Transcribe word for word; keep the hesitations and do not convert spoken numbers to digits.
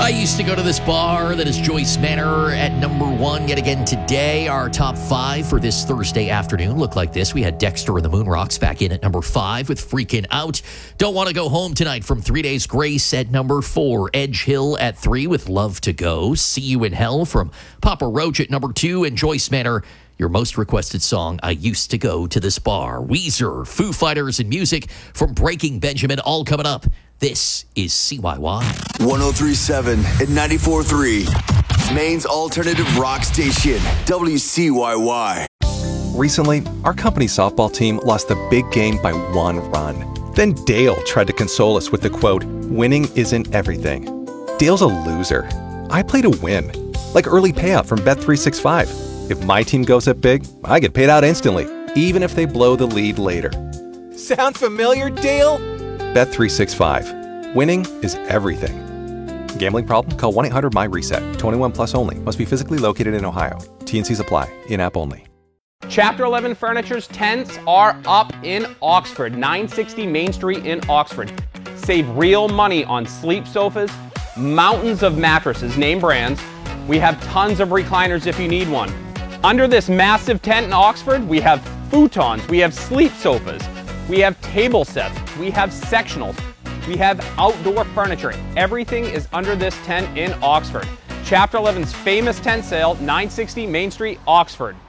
I used to go to this bar. That is Joyce Manor at number one yet again today. Our top five for this Thursday afternoon look like this. We had Dexter and the Moon Rocks back in at number five with Freaking Out. Don't Want to Go Home Tonight from Three Days Grace at number four. Edge Hill at three with Love to Go. See You in Hell from Papa Roach at number two. And Joyce Manor, your most requested song, I Used to Go to This Bar. Weezer, Foo Fighters, and music from Breaking Benjamin, all coming up. This is C Y Y. one oh three point seven and ninety-four point three. Maine's alternative rock station, W C Y Y. Recently, our company softball team lost the big game by one run. Then Dale tried to console us with the quote, "Winning isn't everything." Dale's a loser. I play to win. Like early payout from Bet three sixty-five. If my team goes up big, I get paid out instantly, even if they blow the lead later. Sound familiar, Dale? Bet three sixty-five. Winning is everything. Gambling problem? Call one eight hundred M Y RESET. twenty-one plus only. Must be physically located in Ohio. T and Cs apply. In-app only. Chapter eleven Furniture's tents are up in Oxford. nine sixty Main Street in Oxford. Save real money on sleep sofas, mountains of mattresses, name brands. We have tons of recliners if you need one. Under this massive tent in Oxford, we have futons, we have sleep sofas, we have table sets, we have sectionals, we have outdoor furniture. Everything is under this tent in Oxford. Chapter eleven's famous tent sale, nine sixty Main Street, Oxford.